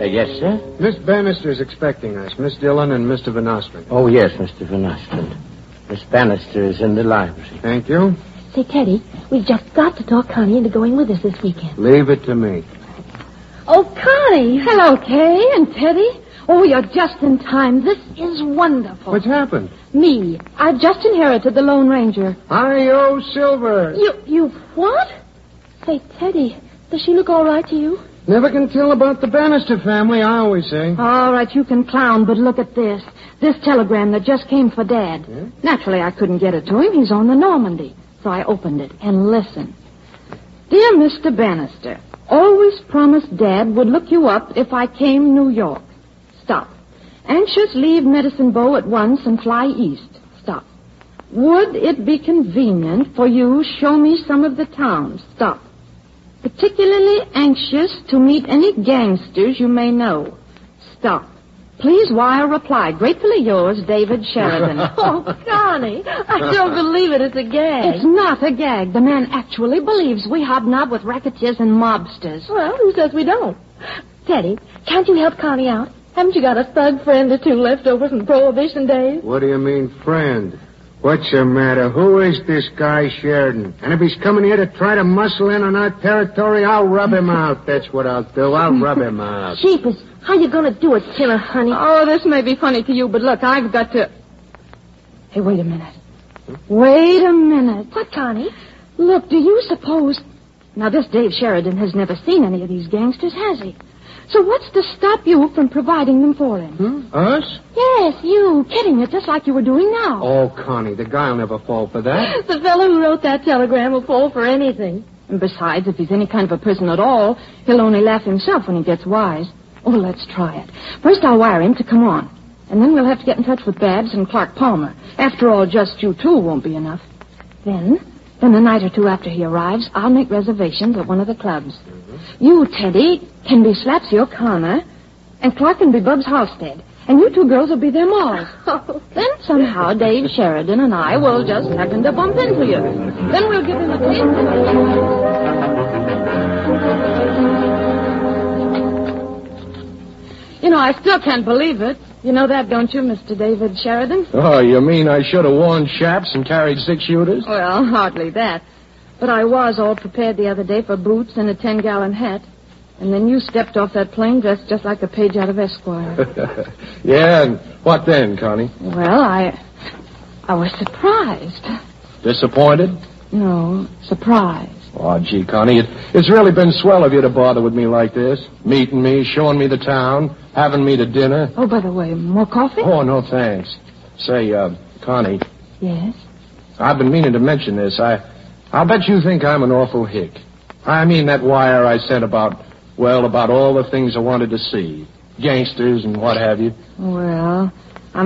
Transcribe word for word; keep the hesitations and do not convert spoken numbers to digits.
Uh, yes, sir? Miss Bannister's expecting us. Miss Dillon and Mister Van Ostrand. Oh, yes, Mister Van Ostrand. Miss Bannister is in the library. Thank you. Say, Teddy, we've just got to talk Connie into going with us this weekend. Leave it to me. Oh, Connie. Hello, Kay and Teddy. Oh, you're just in time. This is wonderful. What's happened? Me. I've just inherited the Lone Ranger. Hi-yo, Silver. You, you what? Say, Teddy, does she look all right to you? Never can tell about the Bannister family, I always say. All right, you can clown, but look at this. This telegram that just came for Dad. Yeah? Naturally, I couldn't get it to him. He's on the Normandy. So I opened it and listened. Dear Mister Bannister, always promised Dad would look you up if I came New York. Stop. Anxious leave Medicine Bow at once and fly east. Stop. Would it be convenient for you show me some of the towns? Stop. Particularly anxious to meet any gangsters you may know. Stop. Please wire reply. Gratefully yours, David Sheridan. Oh, Connie, I don't believe it. It's a gag. It's not a gag. The man actually believes we hobnob with racketeers and mobsters. Well, who says we don't? Teddy, can't you help Connie out? Haven't you got a thug friend or two left over from Prohibition days? What do you mean, friend? What's the matter? Who is this guy Sheridan? And if he's coming here to try to muscle in on our territory, I'll rub him out. That's what I'll do. I'll rub him out. Jeepers, how you going to do it, killer, honey? Oh, this may be funny to you, but look, I've got to... Hey, wait a minute. Wait a minute. What, Connie? Look, do you suppose... Now, this Dave Sheridan has never seen any of these gangsters, has he? So what's to stop you from providing them for him? Hmm? Us? Yes, you. Kidding it just like you were doing now. Oh, Connie, the guy'll never fall for that. The fellow who wrote that telegram will fall for anything. And besides, if he's any kind of a person at all, he'll only laugh himself when he gets wise. Oh, let's try it. First, I'll wire him to come on. And then we'll have to get in touch with Babs and Clark Palmer. After all, just you two won't be enough. Then, then a night or two after he arrives, I'll make reservations at one of the clubs. Mm-hmm. You, Teddy, can be Slapsy O'Connor, and Clark can be Bubs Halstead. And you two girls will be their moms. Oh. Then somehow Dave Sheridan and I will just happen to bump into you. Then we'll give him a taste. You know, I still can't believe it. You know that, don't you, Mister David Sheridan? Oh, you mean I should have worn chaps and carried six-shooters? Well, hardly that. But I was all prepared the other day for boots and a ten-gallon hat. And then you stepped off that plane dressed just like a page out of Esquire. Yeah, and what then, Connie? Well, I... I was surprised. Disappointed? No, surprised. Oh, gee, Connie, it, it's really been swell of you to bother with me like this. Meeting me, showing me the town, having me to dinner. Oh, by the way, more coffee? Oh, no, thanks. Say, uh, Connie. Yes? I've been meaning to mention this. I, I'll bet you think I'm an awful hick. I mean that wire I sent about, well, about all the things I wanted to see. Gangsters and what have you. Well,